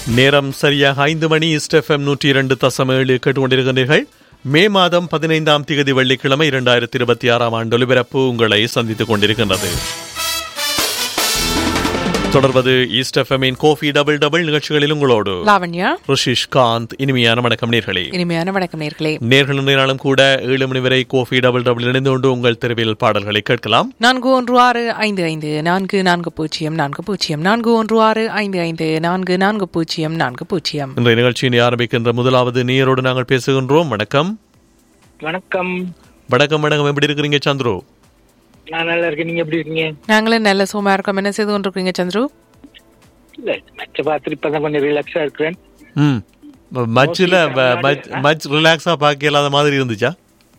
நேரம் சரியாக 5 மணி. எஃப்எம் 102.7 கேட்டுக்கொண்டிருக்கின்றீர்கள். மே மாதம் 15ஆம் தேதி வெள்ளிக்கிழமை 2026ஆம் ஆண்டு ஒலிபரப்பு உங்களை சந்தித்துக் கொண்டிருக்கின்றது. தொடர்வது ஈஸ்ட் எஃப்எம்மின் கோஃபி டபுள் டபுள் நிகழ்ச்சிகளில் உங்களோடு லாவண்யா, ரிஷிஷ் காந்த். இனிமையான வணக்கம் நேர்களே. இனிமையான வணக்கம் நேர்களே. நேர்கள் நேராலும் கூட 7 மணி வரை கோஃபி டபுள் டபுள் இணைந்து கொண்டு உங்கள் தெருவில் பாடல்களை கேட்கலாம். 41654440 இன்றைய நிகழ்ச்சியை ஆரம்பிக்கின்ற முதலாவது நேயரோடு நாங்கள் பேசுகின்றோம். வணக்கம். வணக்கம். வணக்கம் வணக்கம். எப்படி இருக்கிறீங்க சந்துரு? நான் நல்லா இருக்கேன். நீங்க எப்படி இருக்கீங்க? நாங்களும் நல்ல சும்மா இருக்கோம். என்ன செய்து கொண்டிருக்கீங்க சந்துரு? இல்ல, மச்ச பார்த்துட்டு இப்பதான் கொஞ்சம் ரிலாக்ஸா இருக்கிறேன். மச் ரிலாக்ஸா பார்க்க இல்லாத மாதிரி இருந்துச்சா?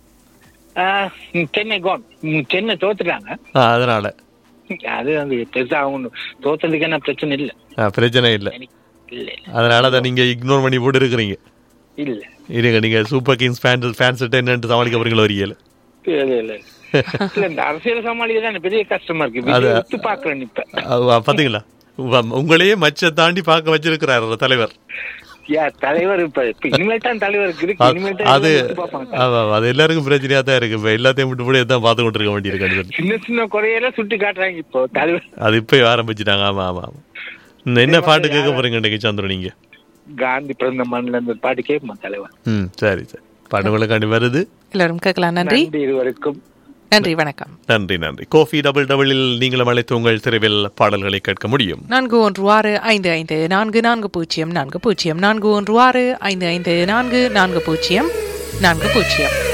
சென்னை தோத்துட்டாங்க, அதனால அது வந்து பெருசா அவங்க தோத்ததுக்கு என்ன பிரச்சனை இல்ல. பிரச்சனை இல்ல, அதனால அதை நீங்க இக்னோர் பண்ணி போட்டு இருக்கிறீங்க. இல்ல இருங்க, நீங்க சூப்பர் கிங்ஸ் ஃபேன்ஸ் என்னன்னு சமாளிக்க போறீங்களா? ஒரு ஏழு இந்த அரசியல் சமாளிக்க பெரிய கஷ்டமா இருக்கு. பாக்குறேன் இப்ப பாத்தீங்களா, உங்களையே மச்ச தாண்டி பார்க்க வச்சிருக்கிறாரு தலைவர். தலைவர் இப்ப இனிமேல் தான் தலைவர் அது எல்லாருக்கும் பிரச்சனையா தான் இருக்கு. இப்ப எல்லாத்தையும் விட்டு போய் தான் பார்த்து கொண்டு இருக்க வேண்டியிருக்கு. சின்ன சின்ன குறையெல்லாம் சுட்டி காட்டுறாங்க இப்போ தலைவர். அது இப்ப ஆரம்பிச்சுட்டாங்க. ஆமா ஆமா ஆமா. என்ன பாட்டு கேட்க போறீங்க இன்னைக்கு சந்திரன்? நீங்க காந்தி பிறந்த மண்ணில் இந்த பாட்டு கேட்குமா தலைவர்? சரி சரி, பாடுகளுக்காண்டி வருது, எல்லாரும் கேட்கலாம். நன்றி. இருவருக்கும் நன்றி, வணக்கம். நன்றி நன்றி. கோஃபி டபுள் டபுளில் நீங்களும் அழைத்து உங்கள் தெருவில் பாடல்களை கேட்க முடியும். 41655440 41655440.